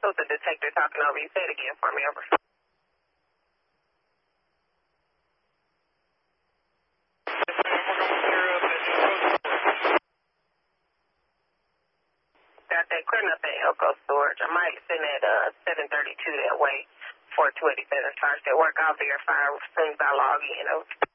So the detector talking over you. Say it again for me, over. Got that clearing up at Elko Storage. I might send at 732 that way. 4287 starts at work. I'll verify as soon as I log in. Over.